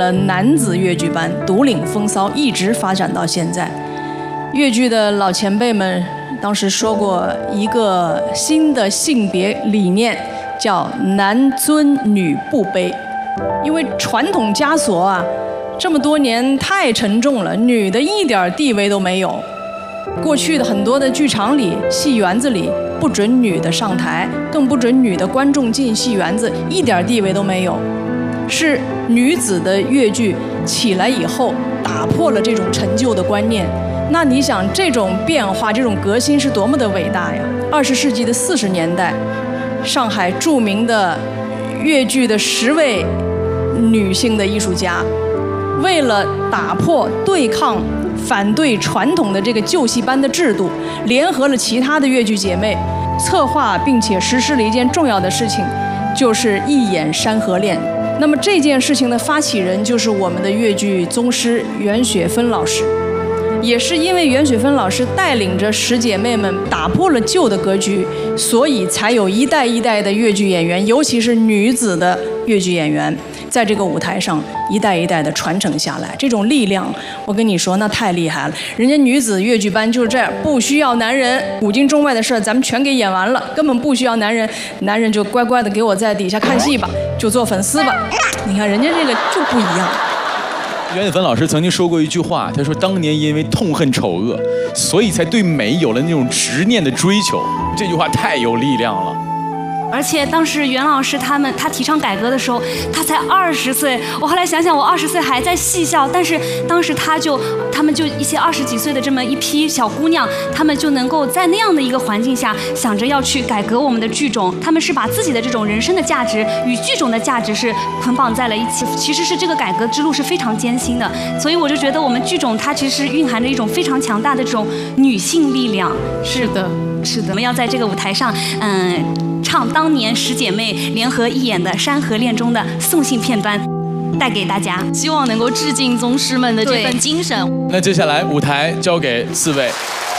了男子越剧班，独领风骚，一直发展到现在。越剧的老前辈们当时说过一个新的性别理念，叫男尊女不卑。因为传统枷锁啊，这么多年太沉重了，女的一点地位都没有。过去的很多的剧场里、戏园子里，不准女的上台，更不准女的观众进戏园子，一点地位都没有。是女子的越剧起来以后，打破了这种陈旧的观念。那你想，这种变化、这种革新是多么的伟大呀！20世纪的40年代，上海著名的越剧的10位女性的艺术家，为了打破、对抗、反对传统的这个旧戏班的制度，联合了其他的越剧姐妹，策划并且实施了一件重要的事情，就是一演《山河恋》。那么这件事情的发起人就是我们的越剧宗师袁雪芬老师。也是因为袁雪芬老师带领着10姐妹们打破了旧的格局，所以才有一代一代的越剧演员，尤其是女子的越剧演员，在这个舞台上一代一代的传承下来。这种力量，我跟你说，那太厉害了。人家女子越剧班就是这样，不需要男人，古今中外的事儿咱们全给演完了，根本不需要男人，男人就乖乖的给我在底下看戏吧，就做粉丝吧。你看人家这个就不一样。 袁雪芬老师曾经说过一句话，他说当年因为痛恨丑恶，所以才对美有了那种执念的追求。这句话太有力量了。 而且当时袁老师他提倡改革的时候，他才20岁。我后来想想，我20岁还在戏校，但是当时他们就一些20几岁的这么一批小姑娘，她们就能够在那样的一个环境下，想着要去改革我们的剧种。她们是把自己的这种人生的价值与剧种的价值是捆绑在了一起。其实是这个改革之路是非常艰辛的，所以我就觉得我们剧种它其实蕴含着一种非常强大的这种女性力量。 是的，是的， 我们要在这个舞台上，唱当年10姐妹联合一演的《山河恋》中的送信片段，带给大家， 希望能够致敬宗师们的这份精神。 那接下来舞台交给4位。